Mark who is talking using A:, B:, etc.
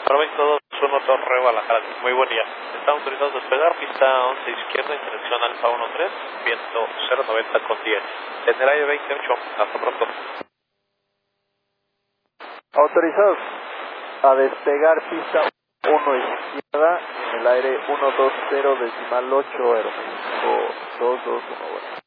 A: Prometo 1 Torre Guadalajara. Muy buen día. Estamos autorizados a despegar pista 11 izquierda en dirección Alfa 13, viento 090 con 10. En el aire 28. Hasta pronto.
B: Autorizados a despegar pista 1 izquierda en el aire 120 decimal 8 aeroméxico 221.